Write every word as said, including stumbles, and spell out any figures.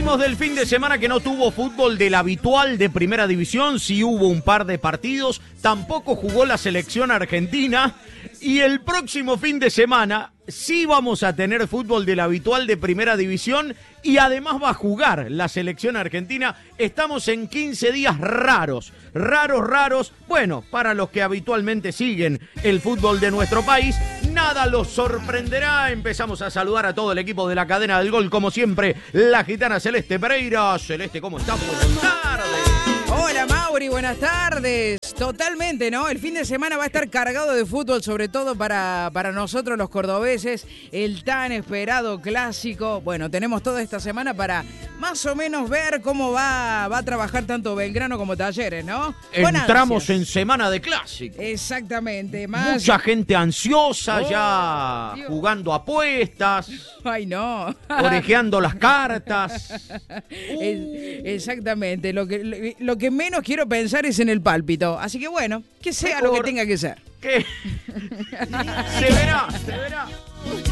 Venimos del fin de semana que no tuvo fútbol del habitual de Primera División, sí hubo un par de partidos, tampoco jugó la selección argentina y el próximo fin de semana sí vamos a tener fútbol del habitual de Primera División y además va a jugar la selección argentina. Estamos en quince días raros, raros, raros. Bueno, para los que habitualmente siguen el fútbol de nuestro país, nada los sorprenderá. Empezamos a saludar a todo el equipo de la cadena del gol, como siempre, la gitana Celeste Pereira. Celeste, ¿cómo estamos? Buenas tardes. Hola Mauri, buenas tardes. Totalmente, ¿no? El fin de semana va a estar cargado de fútbol, sobre todo para, para nosotros los cordobeses, el tan esperado clásico. Bueno, tenemos toda esta semana para más o menos ver cómo va, va a trabajar tanto Belgrano como Talleres, ¿no? Entramos en semana de clásico. Exactamente. Más... Mucha gente ansiosa Oh, ya Dios. Jugando apuestas. Ay, no. Orejeando las cartas. Es- exactamente. Lo que, lo que menos quiero pensar es en el pálpito. Así que bueno, que sea lo que Mejor. tenga que ser. ¿Qué? Se verá, se verá.